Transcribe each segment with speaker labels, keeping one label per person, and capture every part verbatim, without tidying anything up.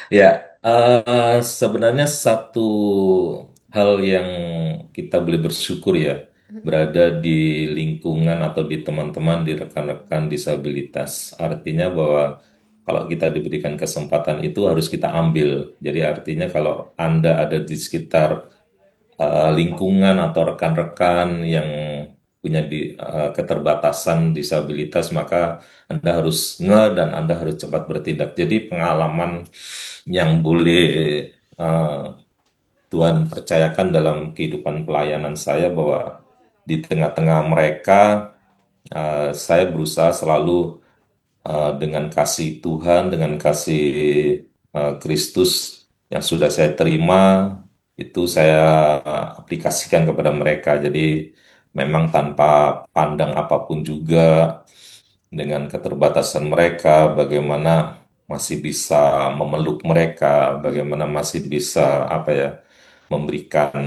Speaker 1: Ya, eh, sebenarnya satu hal yang kita boleh bersyukur ya,
Speaker 2: Mm-mm.
Speaker 1: berada di lingkungan atau di teman-teman, di rekan-rekan disabilitas. Artinya bahwa kalau kita diberikan kesempatan itu harus kita ambil. Jadi artinya kalau Anda ada di sekitar eh, lingkungan atau rekan-rekan yang punya di, eh, keterbatasan disabilitas, maka Anda harus nge dan Anda harus cepat bertindak. Jadi pengalaman yang boleh eh, Tuhan percayakan dalam kehidupan pelayanan saya bahwa di tengah-tengah mereka eh, saya berusaha selalu eh, dengan kasih Tuhan, dengan kasih eh, Kristus yang sudah saya terima, itu saya eh, aplikasikan kepada mereka. Jadi memang tanpa pandang apapun juga, dengan keterbatasan mereka, bagaimana masih bisa memeluk mereka, bagaimana masih bisa apa ya, memberikan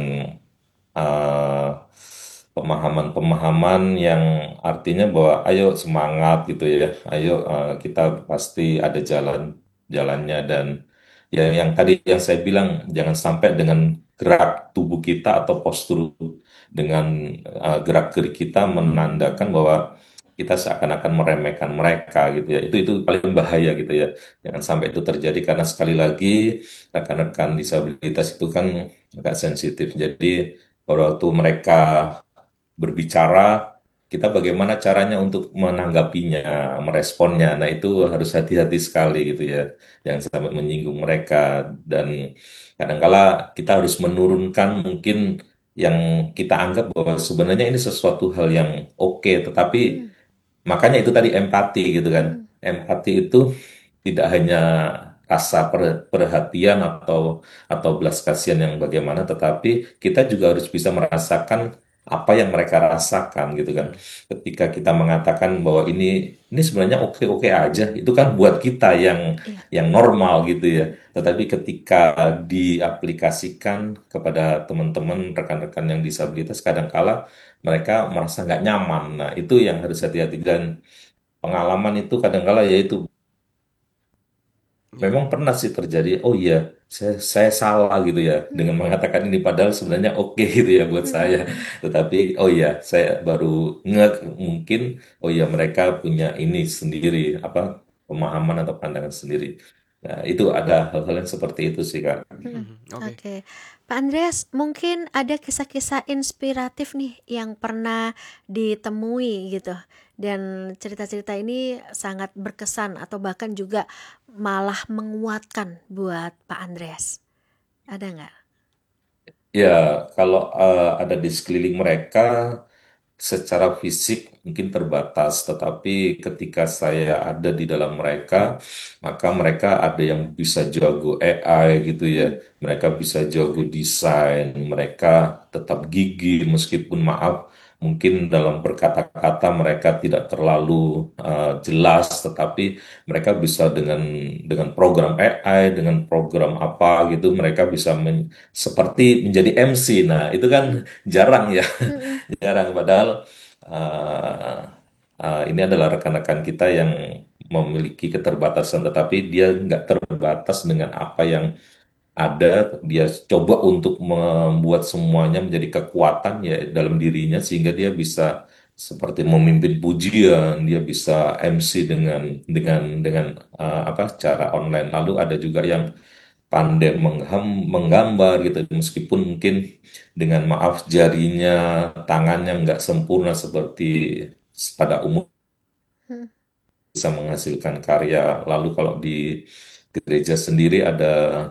Speaker 1: eh, pemahaman-pemahaman yang artinya bahwa ayo semangat gitu ya, ayo eh, kita pasti ada jalan jalannya dan ya yang tadi yang saya bilang jangan sampai dengan gerak tubuh kita atau postur dengan eh, gerak gerik kita menandakan bahwa kita seakan-akan meremehkan mereka gitu ya. Itu itu paling bahaya gitu ya. Jangan sampai itu terjadi karena sekali lagi rekan-rekan disabilitas itu kan agak sensitif. Jadi pada waktu mereka berbicara, kita bagaimana caranya untuk menanggapinya, meresponnya. Nah, itu harus hati-hati sekali gitu ya. Jangan sampai menyinggung mereka. Dan kadangkala kita harus menurunkan mungkin yang kita anggap bahwa sebenarnya ini sesuatu hal yang oke, tetapi
Speaker 2: Mm-mm.
Speaker 1: makanya itu tadi empati gitu kan.
Speaker 2: Mm-mm.
Speaker 1: Empati itu tidak hanya rasa per- perhatian atau atau belas kasihan yang bagaimana, tetapi kita juga harus bisa merasakan apa yang mereka rasakan gitu kan. Ketika kita mengatakan bahwa ini ini sebenarnya oke-oke aja, itu kan buat kita yang
Speaker 2: Iya.
Speaker 1: yang normal gitu ya. Tetapi ketika diaplikasikan kepada teman-teman rekan-rekan yang disabilitas, kadangkala mereka merasa nggak nyaman. Nah, itu yang harus hati-hati dan pengalaman itu kadangkala yaitu
Speaker 2: Iya.
Speaker 1: memang pernah sih terjadi, oh iya, saya, saya salah gitu ya, dengan
Speaker 2: Mm-mm.
Speaker 1: mengatakan ini padahal sebenarnya oke gitu ya buat saya.
Speaker 2: Mm-mm.
Speaker 1: Tetapi, oh iya, saya baru ngeh mungkin, oh iya mereka punya ini sendiri, apa, pemahaman atau pandangan sendiri. Nah, itu ada hal-hal yang seperti itu sih, Kak.
Speaker 2: Mhm.
Speaker 3: Mhm, oke.
Speaker 2: Oke, Pak Andreas, mungkin ada kisah-kisah inspiratif nih yang pernah ditemui gitu, dan cerita-cerita ini sangat berkesan atau bahkan juga malah menguatkan buat Pak Andreas. Ada nggak?
Speaker 1: Ya, kalau eh, ada di sekeliling mereka, secara fisik mungkin terbatas, tetapi ketika saya ada di dalam mereka, maka mereka ada yang bisa jago A I gitu ya,
Speaker 2: Hmm.
Speaker 1: mereka bisa jago desain, mereka tetap gigih meskipun maaf, mungkin dalam berkata-kata mereka tidak terlalu uh, jelas, tetapi mereka bisa dengan dengan program A I, dengan program apa gitu, mereka bisa men- seperti menjadi M C. Nah, itu kan
Speaker 2: Hmm.
Speaker 1: jarang ya.
Speaker 2: Hmm.
Speaker 1: Jarang, padahal uh, uh, ini adalah rekan-rekan kita yang memiliki keterbatasan, tetapi dia nggak terbatas dengan apa yang ada. Dia coba untuk membuat semuanya menjadi kekuatan ya dalam dirinya, sehingga dia bisa seperti memimpin pujian, dia bisa M C dengan dengan dengan uh, apa cara online. Lalu ada juga yang pandai mengham- menggambar gitu, meskipun mungkin dengan maaf jarinya, tangannya nggak sempurna seperti pada umum,
Speaker 2: Hmm.
Speaker 1: bisa menghasilkan karya. Lalu kalau di gereja sendiri ada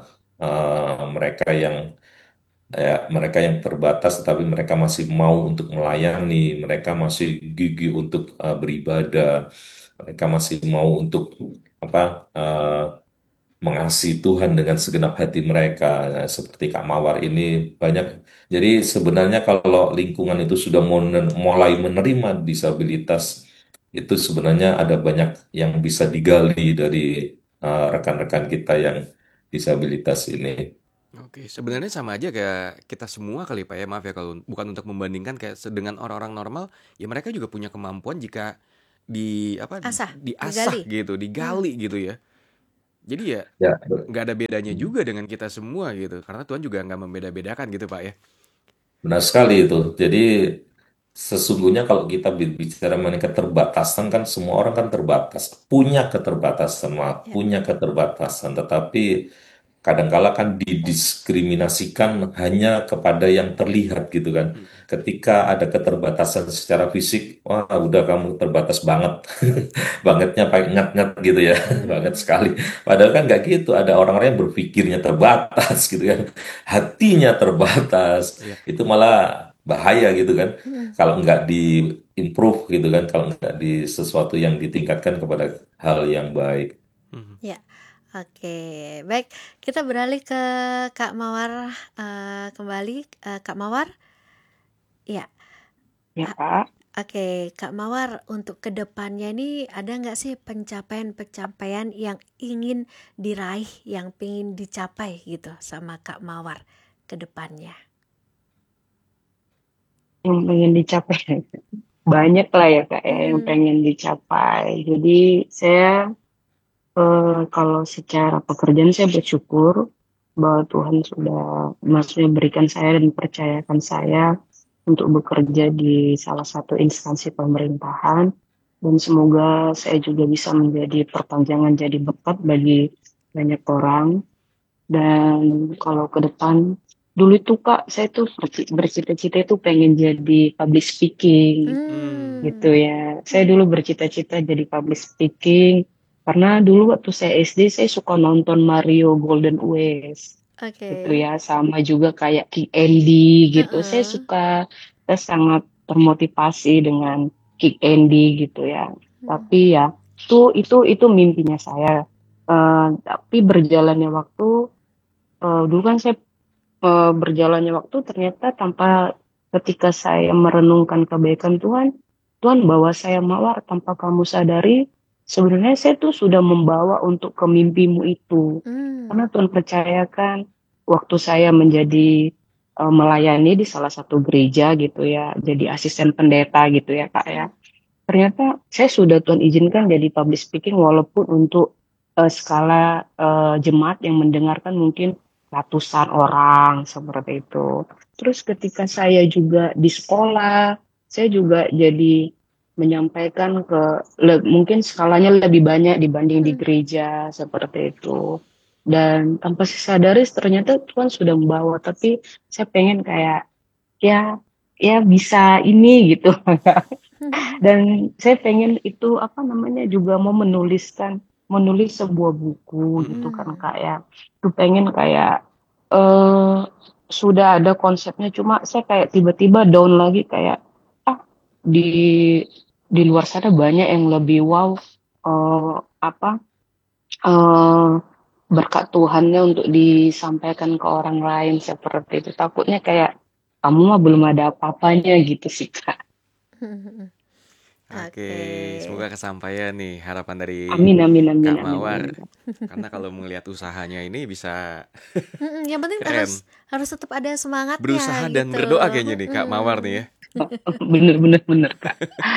Speaker 1: eh, mereka yang ya, mereka yang terbatas, tapi mereka masih mau untuk melayani, mereka masih gigih untuk eh, beribadah, mereka masih mau untuk apa eh, mengasihi Tuhan dengan segenap hati mereka. Nah, seperti Kak Mawar ini banyak. Jadi sebenarnya kalau lingkungan itu sudah mon- mulai menerima disabilitas, itu sebenarnya ada banyak yang bisa digali dari uh, rekan-rekan kita yang disabilitas ini.
Speaker 3: Oke, sebenarnya sama aja kayak kita semua kali Pak ya, maaf ya kalau bukan untuk membandingkan kayak se dengan orang-orang normal, ya mereka juga punya kemampuan jika di apa,
Speaker 2: Asah,
Speaker 3: diasah
Speaker 2: digali.
Speaker 3: gitu,
Speaker 2: Hmm.
Speaker 3: digali gitu ya. Jadi ya
Speaker 1: Ya,
Speaker 3: nggak ada bedanya juga dengan kita semua gitu. Karena Tuhan juga nggak membeda-bedakan gitu Pak ya.
Speaker 1: benar sekali itu. Jadi sesungguhnya kalau kita bicara mengenai keterbatasan kan semua orang kan terbatas, punya keterbatasan, maaf,
Speaker 2: Ya.
Speaker 1: punya keterbatasan, tetapi kadangkala kan didiskriminasikan hanya kepada yang terlihat gitu kan.
Speaker 3: Mm.
Speaker 1: Ketika ada keterbatasan secara fisik, wah udah kamu terbatas banget, bangetnya pakai ngat-ngat gitu ya, banget
Speaker 2: Hmm.
Speaker 1: sekali. Padahal kan nggak gitu, ada orang-orang yang berpikirnya terbatas gitu kan, hatinya terbatas,
Speaker 3: Iya.
Speaker 1: itu malah bahaya gitu kan.
Speaker 2: Hmm.
Speaker 1: Kalau nggak di improve gitu kan, kalau nggak di sesuatu yang ditingkatkan kepada hal yang baik.
Speaker 3: Mhm.
Speaker 2: Ya, oke, baik. Kita beralih ke Kak Mawar eh, kembali, Eh, Kak Mawar. Ya,
Speaker 4: Ya,
Speaker 2: ah,
Speaker 4: Kak.
Speaker 2: oke, Kak Mawar, untuk kedepannya ini ada nggak sih pencapaian-pencapaian yang ingin diraih, yang pengen dicapai gitu sama Kak Mawar ke depannya?
Speaker 4: Yang pengen dicapai banyak lah ya, Kak, ya, yang
Speaker 2: Hmm.
Speaker 4: pengen dicapai. Jadi saya eh, kalau secara pekerjaan saya bersyukur bahwa Tuhan sudah maksudnya berikan saya dan percayakan saya untuk bekerja di salah satu instansi pemerintahan, dan semoga saya juga bisa menjadi perpanjangan jadi berkat bagi banyak orang. Dan kalau ke depan, dulu itu Kak, saya tuh berci- bercita-cita itu pengen jadi public speaking
Speaker 3: Hmm.
Speaker 4: gitu
Speaker 2: Hmm.
Speaker 4: ya. Saya dulu bercita-cita jadi public speaking karena dulu waktu saya S D saya suka nonton Mario Golden West gitu
Speaker 2: Oke.
Speaker 4: ya, sama juga kayak Kick Andy gitu. Saya
Speaker 2: Heeh.
Speaker 4: suka, saya sangat termotivasi dengan Kick Andy gitu ya.
Speaker 2: Hmm.
Speaker 4: Tapi ya itu itu itu mimpinya saya. Eh, tapi berjalannya waktu, eh, dulu kan saya eh, berjalannya waktu ternyata tanpa, ketika saya merenungkan kebaikan Tuhan, Tuhan bawa saya Mawar tanpa kamu sadari, sebenarnya saya tuh sudah membawa untuk ke mimpimu itu.
Speaker 2: Hmm.
Speaker 4: Karena Tuhan percayakan waktu saya menjadi eh, melayani di salah satu gereja gitu ya, jadi asisten pendeta gitu ya Kak ya. Ternyata saya sudah Tuhan izinkan jadi public speaking walaupun untuk eh, skala eh, jemaat yang mendengarkan mungkin ratusan orang seperti itu. Terus ketika saya juga di sekolah, saya juga jadi menyampaikan ke le- mungkin skalanya lebih banyak dibanding di
Speaker 2: Hmm.
Speaker 4: gereja seperti itu. Dan tanpa saya sadari ternyata Tuhan sudah membawa, tapi saya pengen kayak ya ya bisa ini gitu. Dan saya pengen itu apa namanya juga mau menuliskan menulis sebuah buku gitu kan
Speaker 2: Hmm.
Speaker 4: Kak ya. Tuh pengen kayak eh sudah ada konsepnya, cuma saya kayak tiba-tiba down lagi kayak ah di di luar sana banyak yang lebih wow, eh apa eh berkat Tuhannya untuk disampaikan ke orang lain seperti itu. Takutnya kayak kamu mah belum ada apa-apanya gitu sih Kak.
Speaker 2: Hmm.
Speaker 3: Oke,
Speaker 2: Oke.
Speaker 3: semoga kesampaian nih harapan dari
Speaker 4: Amin amin amin
Speaker 3: Kak
Speaker 4: amin
Speaker 3: Mawar.
Speaker 4: amin.
Speaker 3: Karena kalau melihat usahanya ini bisa
Speaker 2: Mm-mm, yang penting
Speaker 3: keren.
Speaker 2: harus harus tetap ada semangatnya
Speaker 3: Berusaha dan
Speaker 2: gitu.
Speaker 3: berdoa kayaknya nih Kak Mawar nih
Speaker 2: Mm-mm.
Speaker 3: ya.
Speaker 4: Bener bener bener Kak.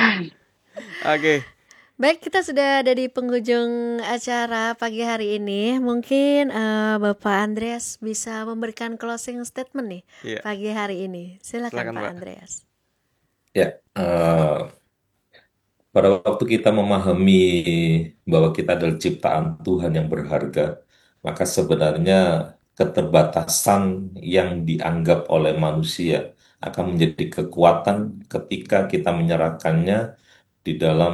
Speaker 3: Oke,
Speaker 2: Baik, kita sudah ada di penghujung acara pagi hari ini. Mungkin eh, Bapak Andreas bisa memberikan closing statement nih
Speaker 3: iya,
Speaker 2: pagi hari ini. Silakan
Speaker 3: silakan
Speaker 2: Pak
Speaker 3: Pak.
Speaker 2: Andreas.
Speaker 1: Ya, eh, pada waktu kita memahami bahwa kita adalah ciptaan Tuhan yang berharga, maka sebenarnya keterbatasan yang dianggap oleh manusia akan menjadi kekuatan ketika kita menyerahkannya di dalam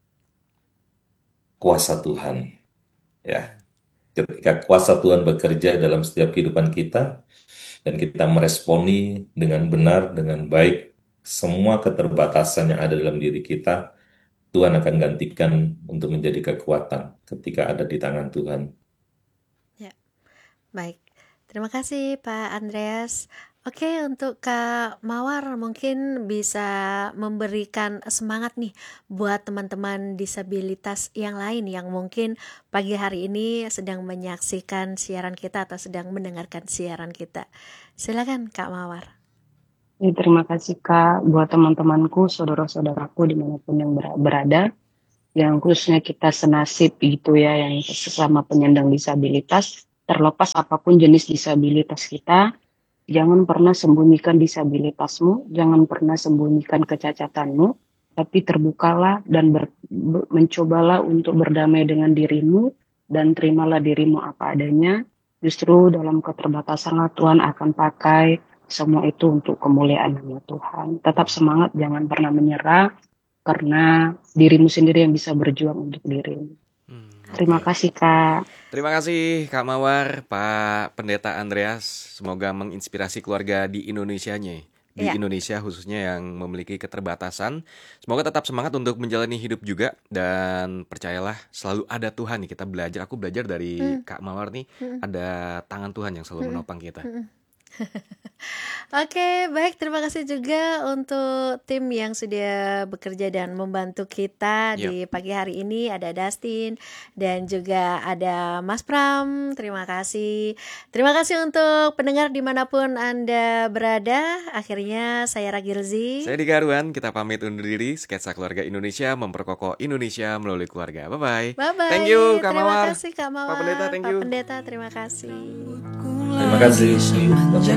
Speaker 1: kuasa Tuhan. Ya, ketika kuasa Tuhan bekerja dalam setiap kehidupan kita dan kita meresponi dengan benar, dengan baik, semua keterbatasan yang ada dalam diri kita, Tuhan akan gantikan untuk menjadi kekuatan ketika ada di tangan Tuhan.
Speaker 2: Ya, baik. Terima kasih Pak Andreas. Oke, untuk Kak Mawar mungkin bisa memberikan semangat nih buat teman-teman disabilitas yang lain yang mungkin pagi hari ini sedang menyaksikan siaran kita atau sedang mendengarkan siaran kita. Silakan Kak Mawar.
Speaker 4: Ini terima kasih Kak buat teman-temanku, saudara-saudaraku dimanapun yang ber- berada. yang khususnya kita senasib gitu ya, yang sesama penyandang disabilitas, terlepas apapun jenis disabilitas kita, jangan pernah sembunyikan disabilitasmu, jangan pernah sembunyikan kecacatanmu, tapi terbukalah dan ber- be- mencobalah untuk berdamai dengan dirimu dan terimalah dirimu apa adanya. Justru dalam keterbatasanlah Tuhan akan pakai semua itu untuk kemuliaan nama Tuhan. Tetap semangat, jangan pernah menyerah, karena dirimu sendiri yang bisa berjuang untuk dirimu.
Speaker 3: Hmm,
Speaker 4: Terima
Speaker 3: oke.
Speaker 4: kasih, Kak.
Speaker 3: Terima kasih Kak Mawar, Pak Pendeta Andreas. Semoga menginspirasi keluarga di Indonesianya, di
Speaker 2: Ya,
Speaker 3: Indonesia khususnya yang memiliki keterbatasan. Semoga tetap semangat untuk menjalani hidup juga dan percayalah selalu ada Tuhan nih. Kita belajar, aku belajar dari
Speaker 2: mm,
Speaker 3: Kak Mawar nih,
Speaker 2: mm,
Speaker 3: ada tangan Tuhan yang selalu
Speaker 2: mm,
Speaker 3: menopang kita.
Speaker 2: mm. Oke, baik. Terima kasih juga untuk tim yang sudah bekerja dan membantu kita
Speaker 3: Yap.
Speaker 2: di pagi hari ini. Ada Dustin dan juga ada Mas Pram. Terima kasih. Terima kasih untuk pendengar dimanapun Anda berada. Akhirnya saya Ragilzi.
Speaker 3: Saya Dika Arwan, kita pamit undur diri. Sketsa Keluarga Indonesia memperkokoh Indonesia melalui keluarga. Bye-bye. Thank you
Speaker 2: Bye-bye.
Speaker 3: Kak
Speaker 2: Terima
Speaker 3: Mawar.
Speaker 2: kasih Kak
Speaker 3: Pak Pendeta,
Speaker 2: Mawar,
Speaker 3: thank
Speaker 2: Pak
Speaker 3: you.
Speaker 2: Pendeta, terima kasih.
Speaker 1: Terima kasih.